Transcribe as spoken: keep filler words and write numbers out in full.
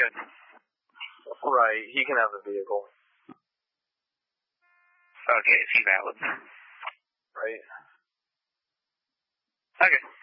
good. Right, he can have the vehicle. Okay, is he valid? Right. Okay.